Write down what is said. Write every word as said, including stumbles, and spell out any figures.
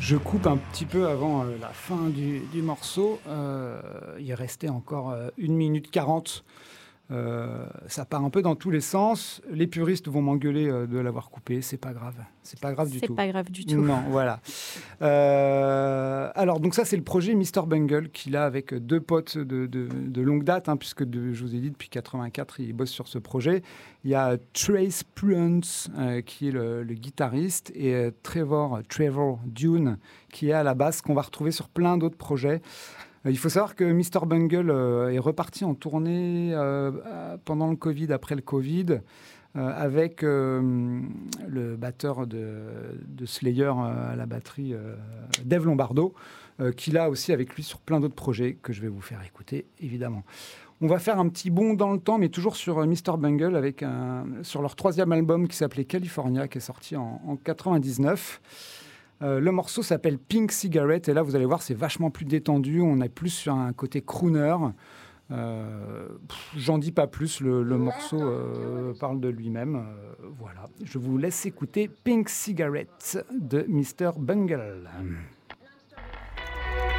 Je coupe un petit peu avant euh, la fin du, du morceau. Euh, il restait encore euh, une minute quarante. Euh, ça part un peu dans tous les sens. Les puristes vont m'engueuler euh, de l'avoir coupé. C'est pas grave. C'est pas grave du C'est tout. pas grave du tout. Non, voilà. Euh, alors, donc ça, c'est le projet mister Bungle qu'il a avec deux potes de, de, de longue date, hein, puisque de, je vous ai dit, depuis quatre-vingt-quatre, il bosse sur ce projet. Il y a Trace Prudence, euh, qui est le, le guitariste, et euh, Trevor, Trevor Dune, qui est à la basse, qu'on va retrouver sur plein d'autres projets. Il faut savoir que mister Bungle euh, est reparti en tournée euh, pendant le Covid, après le Covid, euh, avec euh, le batteur de, de Slayer euh, à la batterie, euh, Dave Lombardo, euh, qu'il a aussi avec lui sur plein d'autres projets que je vais vous faire écouter, évidemment. On va faire un petit bond dans le temps, mais toujours sur euh, mister Bungle, avec un, sur leur troisième album qui s'appelait California, qui est sorti en, en quatre-vingt-dix-neuf. Euh, le morceau s'appelle Pink Cigarette et là vous allez voir c'est vachement plus détendu, on est plus sur un côté crooner. Euh, pff, j'en dis pas plus, le, le morceau euh, parle de lui-même. Euh, voilà, je vous laisse écouter Pink Cigarette de mister Bungle.